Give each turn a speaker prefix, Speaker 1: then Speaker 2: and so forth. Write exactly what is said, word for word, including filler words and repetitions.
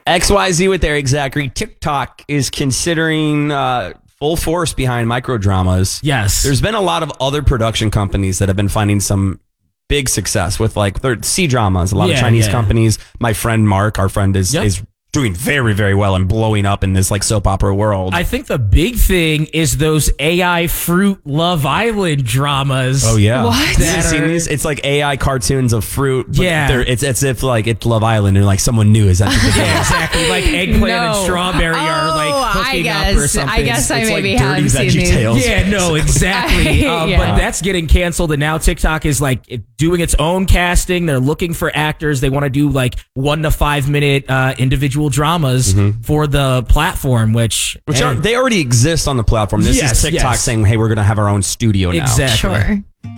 Speaker 1: X Y Z with Eric Zachary. TikTok is considering uh, full force behind microdramas.
Speaker 2: Yes.
Speaker 1: There's been a lot of other production companies that have been finding some big success with like C dramas. A lot
Speaker 2: Yeah,
Speaker 1: of Chinese
Speaker 2: yeah.
Speaker 1: companies. My friend Mark, our friend, is
Speaker 2: Yep.
Speaker 1: is doing very, very well and blowing up in this like soap opera world.
Speaker 2: I think the big thing is those A I fruit Love Island dramas.
Speaker 1: Oh yeah,
Speaker 3: What?
Speaker 1: Have you
Speaker 2: That
Speaker 1: seen
Speaker 2: are-
Speaker 1: these? It's like A I cartoons of fruit. But
Speaker 2: Yeah.
Speaker 1: they're- it's as if like it's Love Island and like someone new is entered the game.
Speaker 2: Yeah, exactly. Like eggplant and
Speaker 3: No.
Speaker 2: strawberry are like
Speaker 3: Oh, I
Speaker 2: hooking
Speaker 3: guess.
Speaker 2: up or something.
Speaker 3: I guess I
Speaker 1: It's like
Speaker 3: maybe
Speaker 1: dirty
Speaker 3: have seen
Speaker 1: Veggie
Speaker 3: these.
Speaker 1: Tales.
Speaker 2: Yeah, no, exactly. Uh,
Speaker 3: Yeah.
Speaker 2: But that's getting canceled, and now TikTok is like it- doing its own casting. They're looking for actors. They want to do like one to five minute uh, individual dramas for the platform, which
Speaker 1: Which
Speaker 2: hey,
Speaker 1: are, they already exist on the platform. This
Speaker 2: Yes,
Speaker 1: is TikTok
Speaker 2: yes.
Speaker 1: saying, "Hey, we're going to have our own studio now."
Speaker 2: exactly.
Speaker 3: Sure.